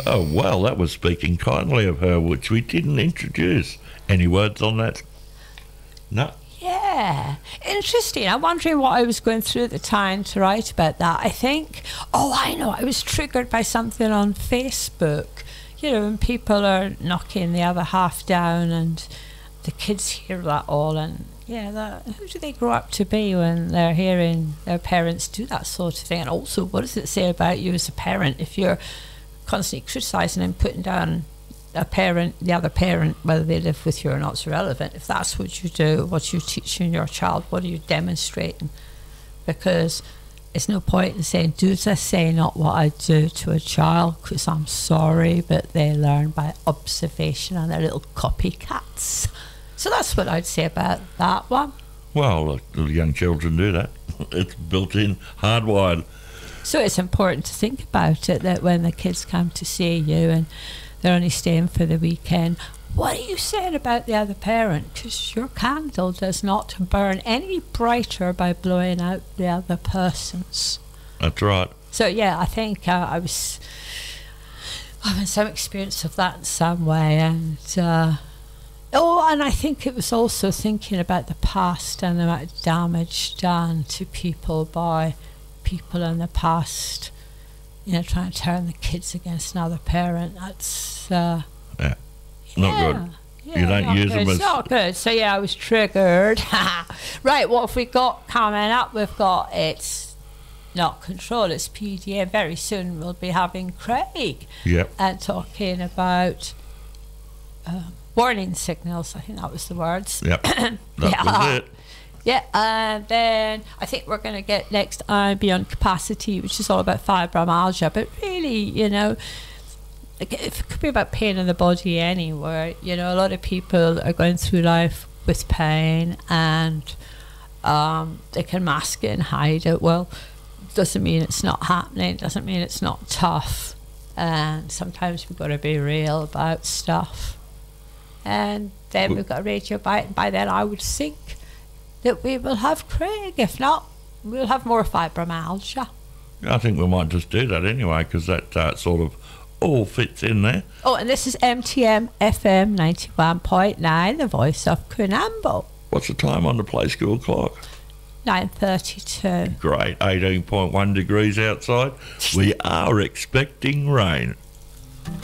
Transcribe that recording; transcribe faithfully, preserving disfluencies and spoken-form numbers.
Oh, well, that was speaking kindly of her, which we didn't introduce. Any words on that? No. Yeah, interesting. I'm wondering what I was going through at the time to write about that. I think, oh, I know, I was triggered by something on Facebook. You know, when people are knocking the other half down and the kids hear that all, and yeah, that, who do they grow up to be when they're hearing their parents do that sort of thing? And also, what does it say about you as a parent if you're constantly criticising and putting down a parent, the other parent, whether they live with you or not, is irrelevant. If that's what you do, what you're teaching your child, what are you demonstrating? Because it's no point in saying, do this, say not what I do to a child, because I'm sorry, but they learn by observation and they're little copycats. So that's what I'd say about that one. Well, the young children do that. It's built in, hardwired. So it's important to think about it, that when the kids come to see you and they're only staying for the weekend, what are you saying about the other parent? Because your candle does not burn any brighter by blowing out the other person's. That's right. So yeah, I think uh, I was having some experience of that in some way, and uh, oh, and I think it was also thinking about the past and the amount of damage done to people by people in the past. You know, trying to turn the kids against another parent. That's uh, yeah, not yeah, good. Yeah, you don't not use good. them as... It's not good. So yeah, I was triggered. Right, what have we got coming up? We've got It's Not Control, it's P D A. Very soon we'll be having Craig. Yep. And talking about uh, warning signals. I think that was the words. Yep, that yeah. was it. Yeah, and then I think we're going to get next Iron Beyond Capacity, which is all about fibromyalgia. But really, you know, it could be about pain in the body anywhere. You know, a lot of people are going through life with pain, and um, they can mask it and hide it. Well, doesn't mean it's not happening. Doesn't mean it's not tough. And sometimes we've got to be real about stuff. And then we've got a radio by, by then I would think that we will have Craig. If not, we'll have more fibromyalgia. I think we might just do that anyway, because that uh, sort of all fits in there. Oh, and this is M T M F M ninety-one point nine, the voice of Coonamble. What's the time on the play school clock? nine thirty-two. Great, eighteen point one degrees outside. We are expecting rain.